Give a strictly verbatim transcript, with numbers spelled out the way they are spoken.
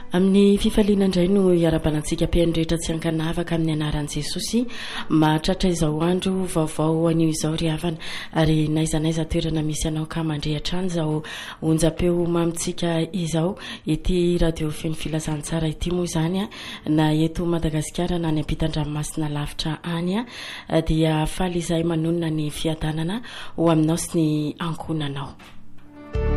amin'ny fifaliana indray no iarabanantsika mpiaino-drehetra tsy ankanavaka amin'ny anaran'i Jesosy mahatratra izao andro vaovao anio izao ry havana ary naizanaiza toerana misy anao ka mandrehatra any izao onjam-peo mamitsika izao ity radio feno filazantsara ity moa izany a na eto Madagasikara na any ampitan-dranomasina lavitra any a dia faly izay manonona ny fiadanana ho aminao sy ny ankonanao.